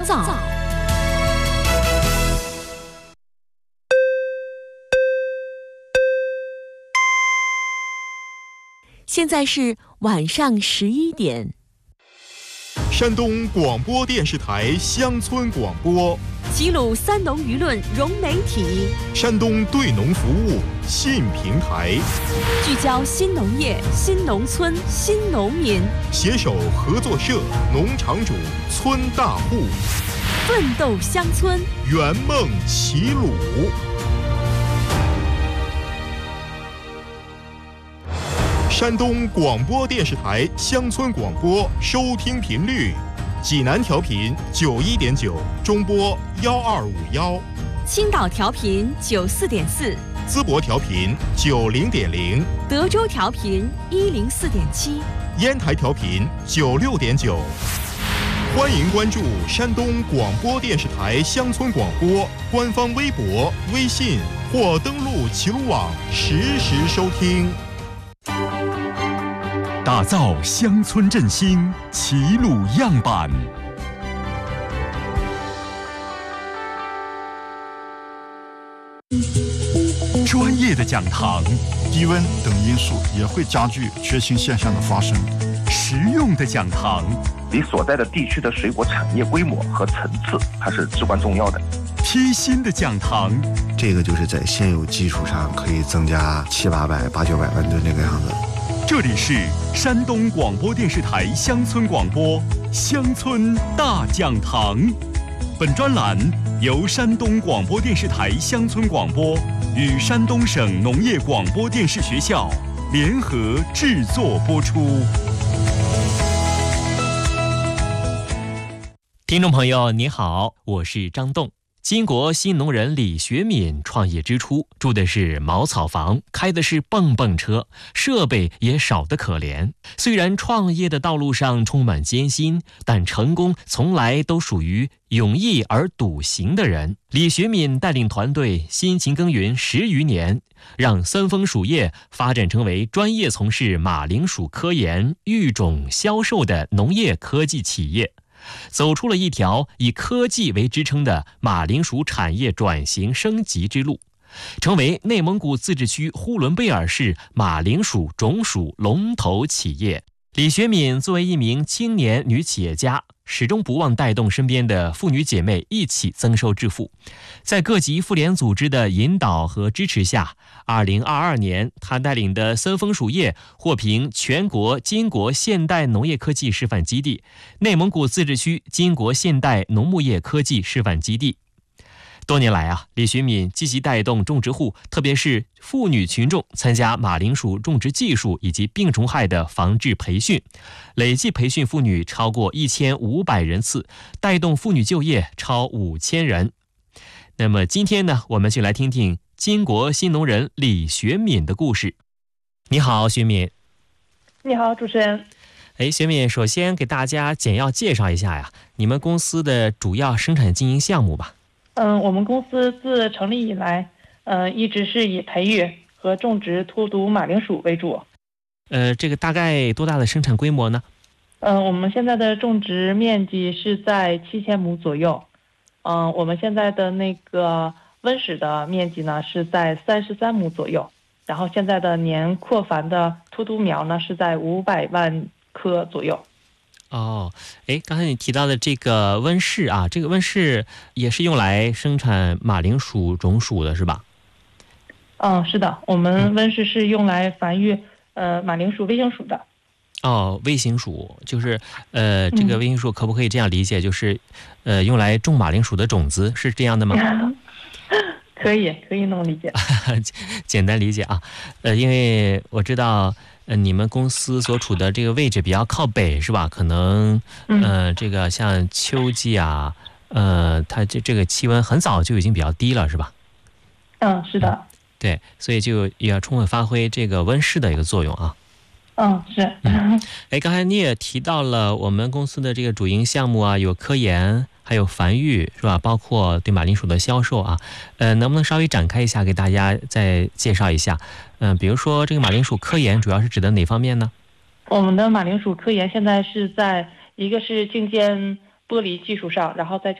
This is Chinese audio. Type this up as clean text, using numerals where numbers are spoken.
早。现在是晚上11点。 山东广播电视台乡村广播， 齐鲁三农舆论融媒体， 山东对农服务信平台， 聚焦新农业、新农村、新农民， 携手合作社、农场主、村大户， 奋斗乡村， 圆梦齐鲁。山东广播电视台乡村广播收听频率：济南调频91.9，中波1251； 青岛调频94.4， 淄博调频90.0， 德州调频104.7， 烟台调频96.9。欢迎关注山东广播电视台乡村广播官方微博、微信，或登录齐鲁网实时收听。打造乡村振兴齐鲁样板。专业的讲堂， 低温等因素也会加剧缺氢现象的发生。 实用的讲堂， 你所在的地区的水果产业规模和层次，它是至关重要的。 贴心的讲堂， 这个就是在现有基础上可以增加700-800、800-900万吨这个样子。 这里是山东广播电视台乡村广播乡村大讲堂。本专栏由山东广播电视台乡村广播与山东省农业广播电视学校联合制作播出。听众朋友你好，我是张栋。金国新农人李学敏创业之初住的是茅草房，开的是蹦蹦车，设备也少得可怜。虽然创业的道路上充满艰辛，但成功从来都属于勇毅而笃行的人。李学敏带领团队辛勤耕耘10余年，让三丰属业发展成为专业从事马铃薯科研、育种、销售的农业科技企业，走出了一条以科技为支撑的马铃薯产业转型升级之路，成为内蒙古自治区呼伦贝尔市马铃薯种属龙头企业。李学敏作为一名青年女企业家，始终不忘带动身边的妇女姐妹一起增收致富。在各级妇联组织的引导和支持下，2022年她带领的三丰属业获评全国金国现代农业科技示范基地、内蒙古自治区金国现代农牧业科技示范基地。多年来李学敏积极带动种植户，特别是妇女群众参加马铃薯种植技术以及病虫害的防治培训，累计培训妇女超过1500人次，带动妇女就业超5000人。那么今天呢，我们就来听听金国新农人李学敏的故事。你好，学敏。 你好，主持人。 学敏，首先给大家简要介绍一下你们公司的主要生产经营项目吧。 我们公司自成立以来，一直是以培育和种植突毒马铃薯为主。 这个大概多大的生产规模呢？ 我们现在的种植面积是在7000亩左右。我们现在的那个温室的面积呢是在33亩左右，然后现在的年扩繁的突毒苗呢是在500万棵左右。 刚才你提到的这个温室这个温室也是用来生产马铃薯种薯的是吧？ 是的，我们温室是用来繁育马铃薯微型薯的。 微型薯就是这个微型薯可不可以这样理解，就是用来种马铃薯的种子，是这样的吗？ 可以那么理解。 简单理解因为我知道你们公司所处的这个位置比较靠北是吧？可能这个像秋季它这个气温很早就已经比较低了是吧？ 是的。 对，所以就也要充分发挥这个温室的一个作用是。 刚才你也提到了我们公司的这个主营项目有科研，还有繁育是吧？包括对马铃薯的销售能不能稍微展开一下，给大家再介绍一下？比如说这个马铃薯科研主要是指的哪方面呢？ 我们的马铃薯科研现在是在一个是镜间玻璃技术上，然后再